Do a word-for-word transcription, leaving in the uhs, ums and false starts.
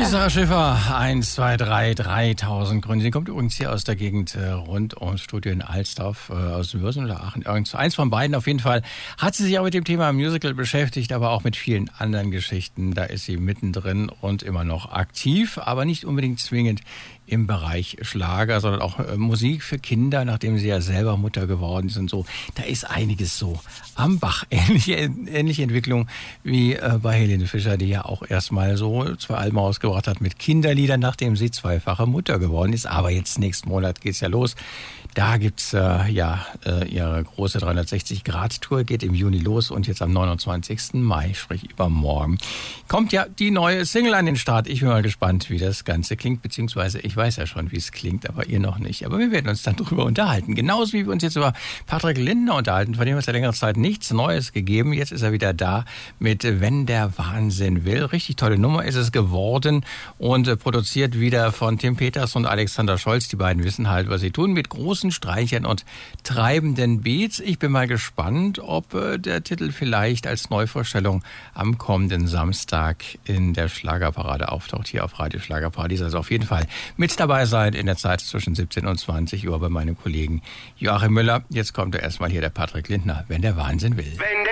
Sarah Schiffer, eins, zwei, drei, dreitausend Gründe. Sie kommt übrigens hier aus der Gegend äh, rund ums Studio in Alsdorf, äh, aus Würsen oder Aachen. Irgend, eins von beiden auf jeden Fall. Hat sie sich auch mit dem Thema Musical beschäftigt, aber auch mit vielen anderen Geschichten. Da ist sie mittendrin und immer noch aktiv, aber nicht unbedingt zwingend im Bereich Schlager, sondern auch äh, Musik für Kinder, nachdem sie ja selber Mutter geworden ist und so. Da ist einiges so am Bach. Ähnliche, ähnliche Entwicklung wie äh, bei Helene Fischer, die ja auch erstmal so zwei Alben rausgebracht hat mit Kinderliedern, nachdem sie zweifache Mutter geworden ist. Aber jetzt nächsten Monat geht's ja los. Da gibt's äh, ja äh, ihre große dreihundertsechzig-Grad-Tour, geht im Juni los und jetzt am neunundzwanzigsten Mai, sprich übermorgen, kommt ja die neue Single an den Start. Ich bin mal gespannt, wie das Ganze klingt, beziehungsweise ich weiß ja schon, wie es klingt, aber ihr noch nicht. Aber wir werden uns dann drüber unterhalten. Genauso wie wir uns jetzt über Patrick Lindner unterhalten, von dem hat es ja längere Zeit nichts Neues gegeben. Jetzt ist er wieder da mit Wenn der Wahnsinn will. Richtig tolle Nummer ist es geworden und äh, produziert wieder von Tim Peters und Alexander Scholz. Die beiden wissen halt, was sie tun, mit großen Streichern und treibenden Beats. Ich bin mal gespannt, ob äh, der Titel vielleicht als Neuvorstellung am kommenden Samstag in der Schlagerparade auftaucht, hier auf Radio Schlagerparadies. Also auf jeden Fall mit dabei sein in der Zeit zwischen siebzehn und zwanzig Uhr bei meinem Kollegen Joachim Müller. Jetzt kommt er erstmal hier, der Patrick Lindner, Wenn der Wahnsinn will. Wenn